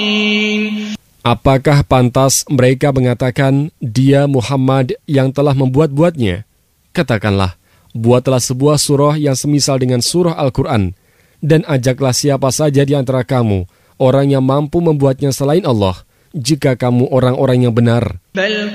Apakah pantas mereka mengatakan dia Muhammad yang telah membuat-buatnya? Katakanlah, buatlah sebuah surah yang semisal dengan surah Al-Quran, dan ajaklah siapa saja di antara kamu, orang yang mampu membuatnya selain Allah, jika kamu orang-orang yang benar.